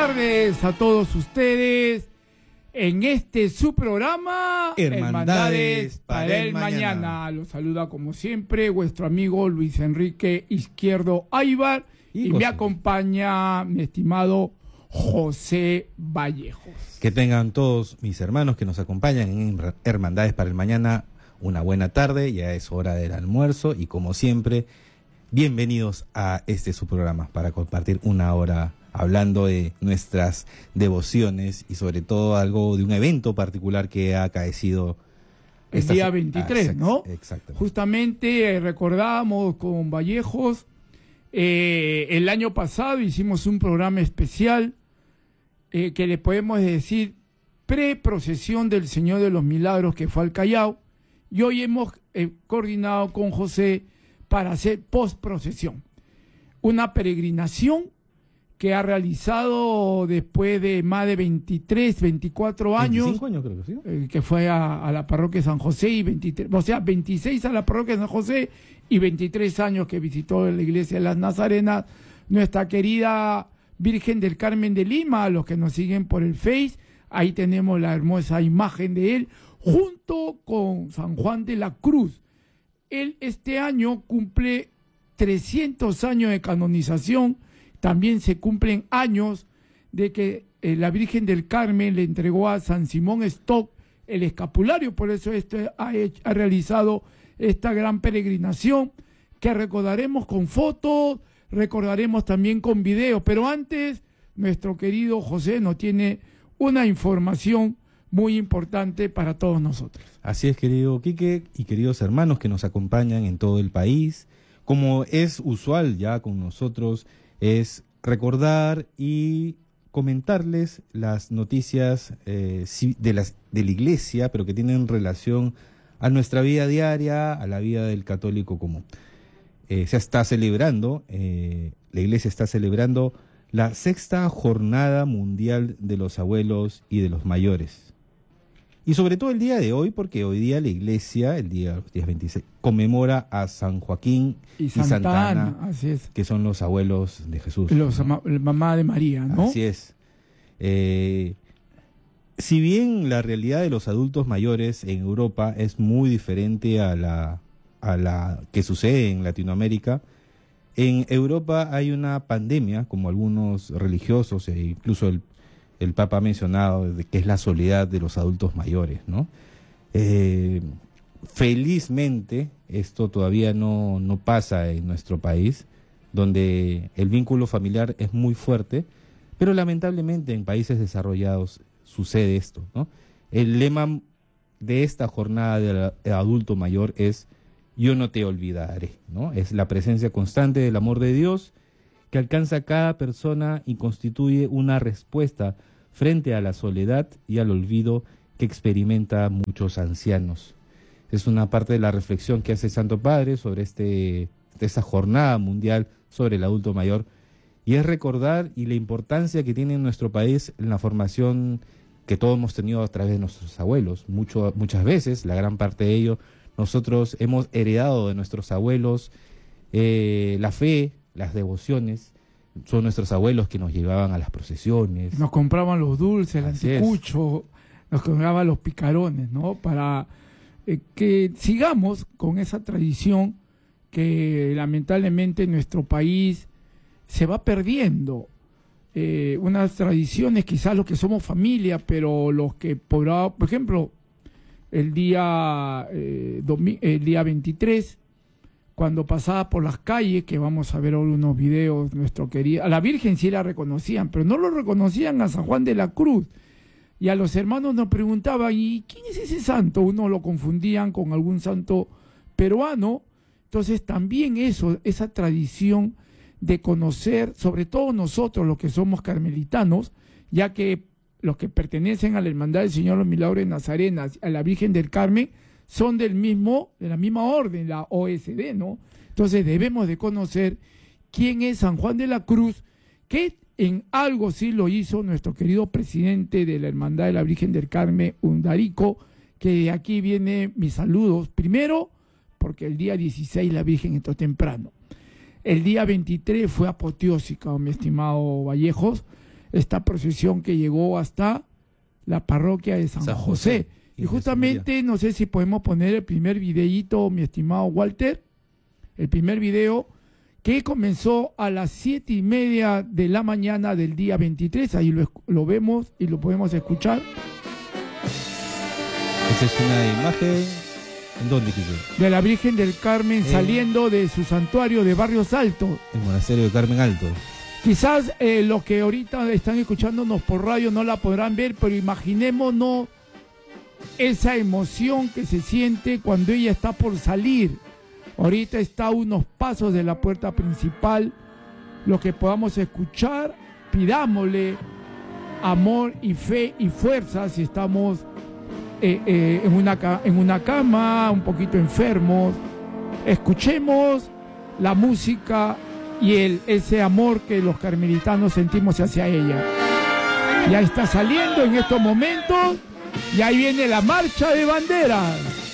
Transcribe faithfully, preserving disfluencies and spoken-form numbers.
tardes a todos ustedes en este su programa Hermandades, Hermandades para, para el el mañana. mañana. Los saluda como siempre vuestro amigo Luis Enrique Izquierdo Aybar y, y me acompaña mi estimado José Vallejos. Que tengan todos mis hermanos que nos acompañan en Hermandades para el mañana una buena tarde, ya es hora del almuerzo y como siempre, bienvenidos a este su programa para compartir una hora hablando de nuestras devociones y sobre todo algo de un evento particular que ha acaecido el esta día se... veintitrés, ah, ¿no? Exactamente. Justamente eh, recordamos con Vallejos, eh, el año pasado hicimos un programa especial eh, que le podemos decir pre-procesión del Señor de los Milagros que fue al Callao, y hoy hemos eh, coordinado con José para hacer post-procesión, una peregrinación que ha realizado después de más de veintitrés, veinticuatro años, veinticinco años creo que sí. eh, que fue a, a la parroquia de San José, y veintitrés, o sea, veintiséis a la parroquia de San José y veintitrés años que visitó la iglesia de las Nazarenas, nuestra querida Virgen del Carmen de Lima. A los que nos siguen por el Face, ahí tenemos la hermosa imagen de él, junto con San Juan de la Cruz. Él este año cumple trescientos años de canonización. También se cumplen años de que eh, la Virgen del Carmen le entregó a San Simón Stock el escapulario. Por eso este ha, hecho, ha realizado esta gran peregrinación que recordaremos con fotos, recordaremos también con videos. Pero antes, nuestro querido José nos tiene una información muy importante para todos nosotros. Así es, querido Quique y queridos hermanos que nos acompañan en todo el país. Como es usual ya con nosotros, es recordar y comentarles las noticias eh, de, las, de la iglesia, pero que tienen relación a nuestra vida diaria, a la vida del católico común. Eh, se está celebrando, eh, la iglesia está celebrando la sexta jornada mundial de los abuelos y de los mayores. Y sobre todo el día de hoy, porque hoy día la iglesia, el día, los días veintiséis, conmemora a San Joaquín y, y Santa, Santa Ana, Ana, así es, que son los abuelos de Jesús. Los ¿no? ama, mamá de María, ¿no? Así es. Eh, si bien la realidad de los adultos mayores en Europa es muy diferente a la, a la que sucede en Latinoamérica, en Europa hay una pandemia, como algunos religiosos e incluso el el Papa ha mencionado, de que es la soledad de los adultos mayores, ¿no? Eh, felizmente, esto todavía no, no pasa en nuestro país, donde el vínculo familiar es muy fuerte, pero lamentablemente en países desarrollados sucede esto, ¿no? El lema de esta jornada del adulto mayor es "yo no te olvidaré", ¿no? Es la presencia constante del amor de Dios que alcanza a cada persona y constituye una respuesta frente a la soledad y al olvido que experimenta muchos ancianos. Es una parte de la reflexión que hace Santo Padre sobre este, esta jornada mundial sobre el adulto mayor, y es recordar y la importancia que tiene en nuestro país en la formación que todos hemos tenido a través de nuestros abuelos. Mucho, muchas veces, la gran parte de ello, nosotros hemos heredado de nuestros abuelos eh, la fe, las devociones. Son nuestros abuelos que nos llevaban a las procesiones. Nos compraban los dulces, el Así anticucho, es. Nos compraban los picarones, ¿no? Para eh, que sigamos con esa tradición que lamentablemente en nuestro país se va perdiendo. Eh, unas tradiciones, quizás los que somos familia, pero los que, por, por ejemplo, el día, eh, el día veintitrés, cuando pasaba por las calles, que vamos a ver hoy unos videos, nuestro querido, a la Virgen sí la reconocían, pero no lo reconocían a San Juan de la Cruz. Y a los hermanos nos preguntaban, ¿y quién es ese santo? Uno lo confundían con algún santo peruano. Entonces también eso, esa tradición de conocer, sobre todo nosotros los que somos carmelitanos, ya que los que pertenecen a la Hermandad del Señor de los Milagros de Nazarenas, a la Virgen del Carmen, son del mismo, de la misma orden, la O S D, ¿no? Entonces debemos de conocer quién es San Juan de la Cruz, que en algo sí lo hizo nuestro querido presidente de la Hermandad de la Virgen del Carmen, Undarico, que de aquí viene mis saludos. Primero, porque el día dieciséis la Virgen entró temprano. El día veintitrés fue apoteósica, mi estimado Vallejos. esta procesión que llegó hasta la parroquia de San, San José. José. Y, y justamente, no sé si podemos poner el primer videíto, mi estimado Walter, el primer video que comenzó a las siete y media de la mañana del día veintitrés, ahí lo, lo vemos y lo podemos escuchar. Esa es una imagen, ¿en dónde, Quique? De la Virgen del Carmen eh, saliendo de su santuario de Barrios Altos. El monasterio de Carmen Alto. Quizás eh, los que ahorita están escuchándonos por radio no la podrán ver, pero imaginémonos esa emoción que se siente cuando ella está por salir. Ahorita está a unos pasos de la puerta principal. Lo que podamos escuchar, pidámosle amor y fe y fuerza si estamos eh, eh, en, una, en una cama, un poquito enfermos. Escuchemos la música y el, ese amor que los carmelitanos sentimos hacia ella. Ya está saliendo en estos momentos y ahí viene la marcha de banderas.